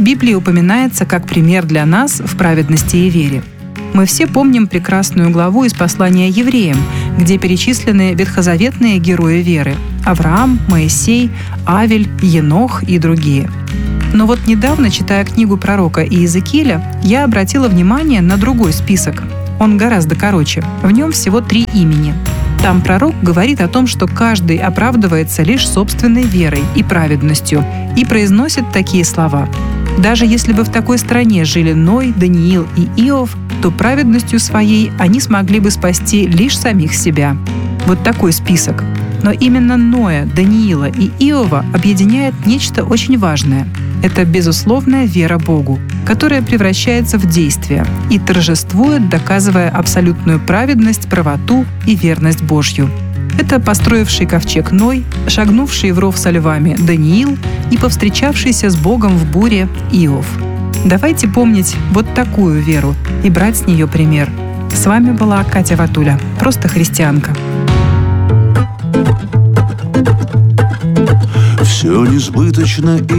Библии упоминается как пример для нас в праведности и вере. Мы все помним прекрасную главу из послания евреям, где перечислены ветхозаветные герои веры – Авраам, Моисей, Авель, Енох и другие. Но вот недавно, читая книгу пророка Иезекииля, я обратила внимание на другой список. Он гораздо короче. В нем всего 3 имени. Там пророк говорит о том, что каждый оправдывается лишь собственной верой и праведностью и произносит такие слова. Даже если бы в такой стране жили Ной, Даниил и Иов, то праведностью своей они смогли бы спасти лишь самих себя. Вот такой список. Но именно Ноя, Даниила и Иова объединяет нечто очень важное. Это безусловная вера Богу, которая превращается в действие и торжествует, доказывая абсолютную праведность, правоту и верность Божью. Это построивший ковчег Ной, шагнувший в ров со львами Даниил и повстречавшийся с Богом в буре Иов. Давайте помнить вот такую веру и брать с нее пример. С вами была Катя Ватуля, просто христианка. Все несбыточно